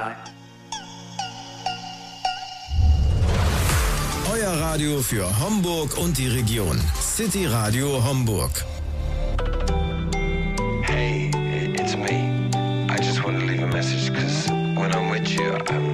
Euer Radio für Homburg und die Region. City Radio Homburg. Hey, it's me. I just want to leave a message because when I'm with you, I'm